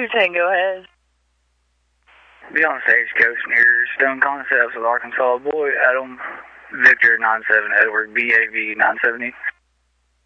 2 Tango ahead. Be on Stagecoach near Stone Concepts with Arkansas Boy, Adam, Victor 97, Edward, BAV 970.